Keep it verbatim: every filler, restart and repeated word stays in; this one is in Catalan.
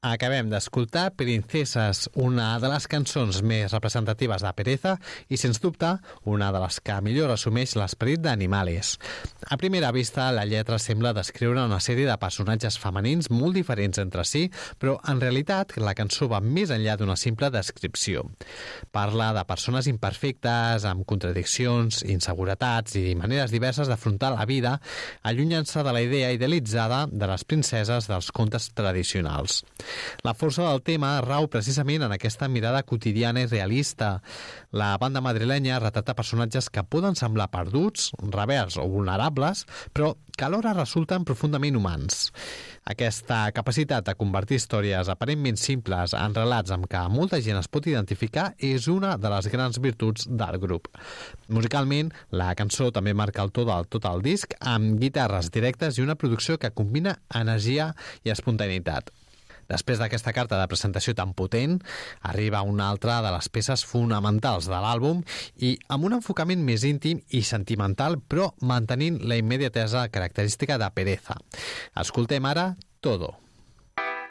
Acabem d'escoltar Princesas, una de les cançons més representatives de Pereza i, sens dubte, una de les que millor assumeix l'esperit d'Animales. A primera vista, la lletra sembla descriure una sèrie de personatges femenins molt diferents entre si, però en realitat la cançó va més enllà d'una simple descripció. Parla de persones imperfectes, amb contradiccions, inseguretats i maneres diverses d'afrontar la vida, allunyant-se de la idea idealitzada de les princeses dels contes tradicionals. La força del tema rau precisament en aquesta mirada quotidiana i realista. La banda madrilenya retrata personatges que poden semblar perduts, rebels o vulnerables, però que alhora resulten profundament humans. Aquesta capacitat de convertir històries aparentment simples en relats amb què molta gent es pot identificar és una de les grans virtuts del grup. Musicalment, la cançó també marca el to del tot el disc, amb guitarres directes i una producció que combina energia i espontaneïtat. Després d'aquesta carta de presentació tan potent, arriba una altra de les peces fonamentals de l'àlbum i amb un enfocament més íntim i sentimental, però mantenint la immediatesa característica de Pereza. Escoltem ara Todo.